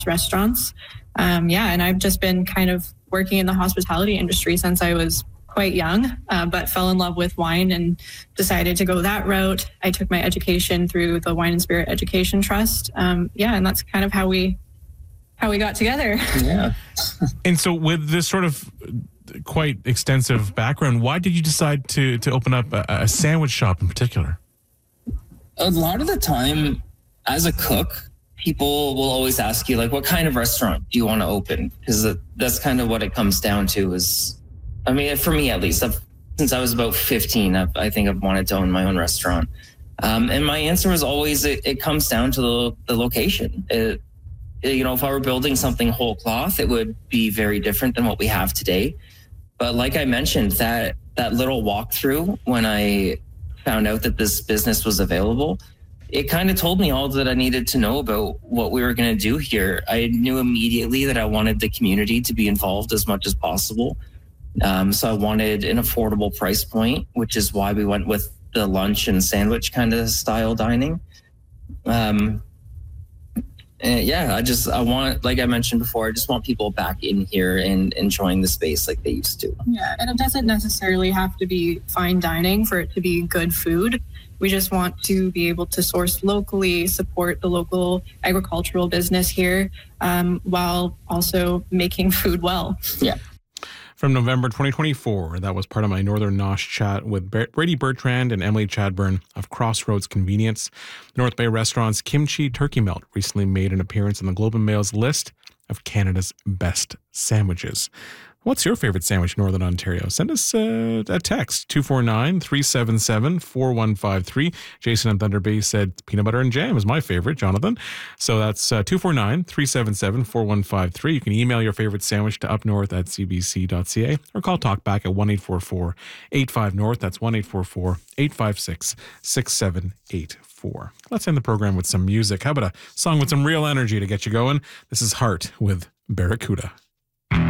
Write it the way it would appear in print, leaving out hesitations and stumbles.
restaurants. And I've just been kind of working in the hospitality industry since I was quite young, but fell in love with wine and decided to go that route. I took my education through the Wine and Spirit Education Trust. And that's kind of how we got together. Yeah. And so with this sort of quite extensive background, why did you decide to open up a sandwich shop in particular? A lot of the time, as a cook, people will always ask you, like, what kind of restaurant do you want to open? Because that's kind of what it comes down to is, I mean, for me at least, since I was about 15, I think I've wanted to own my own restaurant. And my answer was always, it comes down to the location. If I were building something whole cloth, it would be very different than what we have today. But like I mentioned, that little walkthrough when I found out that this business was available, it kind of told me all that I needed to know about what we were going to do here. I knew immediately that I wanted the community to be involved as much as possible. So I wanted an affordable price point, which is why we went with the lunch and sandwich kind of style dining. I want, like I mentioned before, I just want people back in here and enjoying the space like they used to. Yeah, and it doesn't necessarily have to be fine dining for it to be good food. We just want to be able to source locally, support the local agricultural business here, while also making food well. Yeah. From November 2024, that was part of my Northern Nosh chat with Brady Bertrand and Emily Chadburn of Crossroads Convenience. North Bay Restaurant's Kimchi Turkey Melt recently made an appearance on the Globe and Mail's list of Canada's best sandwiches. What's your favorite sandwich in Northern Ontario? Send us a text, 249-377-4153. Jason on Thunder Bay said peanut butter and jam is my favorite, Jonathan. So that's 249-377-4153. You can email your favorite sandwich to upnorth@cbc.ca or call Talkback at 1-844-85-NORTH. That's 1-844-856-6784. Let's end the program with some music. How about a song with some real energy to get you going? This is Heart with Barracuda.